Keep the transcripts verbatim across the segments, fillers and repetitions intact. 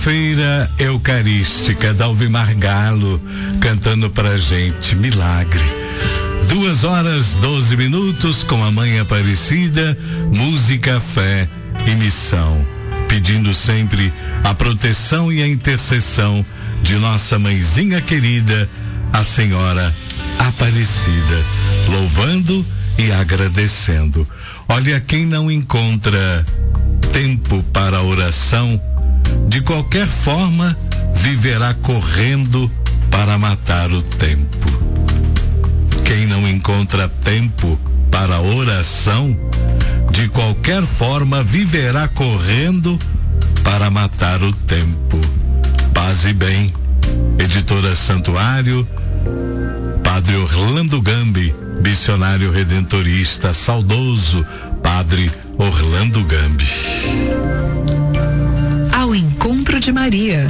Quarta-feira Eucarística, Dalvimar Galo cantando pra gente Milagre. Duas horas, doze minutos com a Mãe Aparecida, música, fé e missão. Pedindo sempre a proteção e a intercessão de nossa mãezinha querida, a Senhora Aparecida. Louvando e agradecendo. Olha, quem não encontra tempo para a oração, de qualquer forma, viverá correndo para matar o tempo. Quem não encontra tempo para a oração, de qualquer forma, viverá correndo para matar o tempo. Paz e bem. Editora Santuário, Padre Orlando Gambi, missionário redentorista, saudoso Padre Orlando Gambi. Ao encontro de Maria,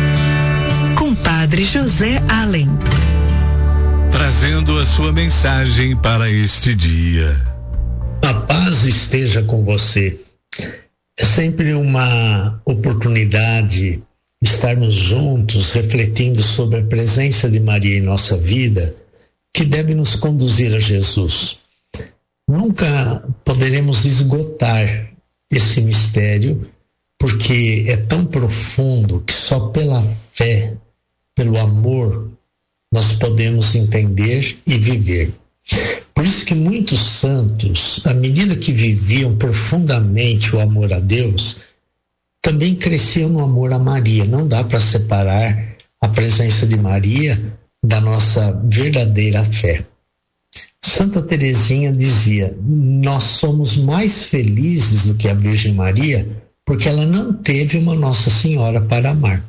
com Padre José Allen. Trazendo a sua mensagem para este dia. A paz esteja com você. É sempre uma oportunidade estarmos juntos refletindo sobre a presença de Maria em nossa vida, que deve nos conduzir a Jesus. Nunca poderemos esgotar esse mistério, porque é tão profundo que só pela fé, pelo amor, nós podemos entender e viver. Por isso que muitos santos, à medida que viviam profundamente o amor a Deus, também cresciam no amor a Maria. Não dá para separar a presença de Maria da nossa verdadeira fé. Santa Teresinha dizia: nós somos mais felizes do que a Virgem Maria porque ela não teve uma Nossa Senhora para amar.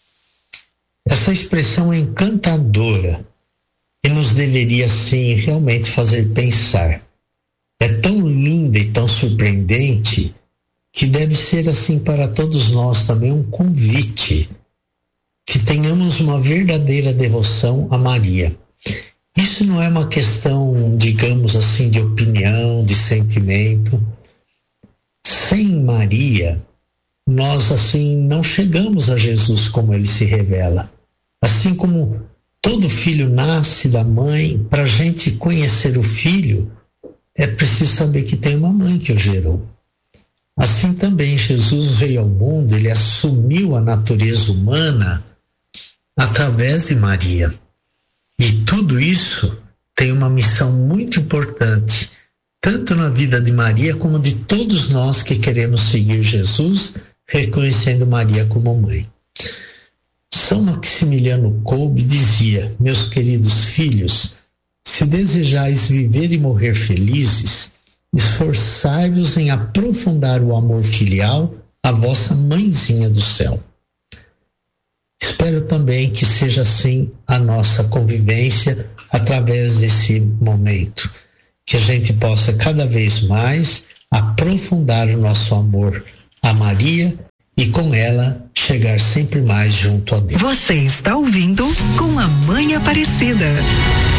Essa expressão é encantadora e nos deveria, sim, realmente fazer pensar. É tão linda e tão surpreendente que deve ser assim para todos nós também um convite, que tenhamos uma verdadeira devoção a Maria. Isso não é uma questão, digamos assim, de opinião, de sentimento. Sem Maria, nós assim não chegamos a Jesus como ele se revela. Assim como todo filho nasce da mãe, para a gente conhecer o filho, é preciso saber que tem uma mãe que o gerou. Assim também Jesus veio ao mundo, ele assumiu a natureza humana através de Maria. E tudo isso tem uma missão muito importante, tanto na vida de Maria como de todos nós que queremos seguir Jesus, reconhecendo Maria como mãe. São Maximiliano Kolbe dizia: meus queridos filhos, se desejais viver e morrer felizes, esforçai-vos em aprofundar o amor filial à vossa mãezinha do céu. Espero também que seja assim a nossa convivência através desse momento, que a gente possa cada vez mais aprofundar o nosso amor a Maria e com ela chegar sempre mais junto a Deus. Você está ouvindo Com a Mãe Aparecida.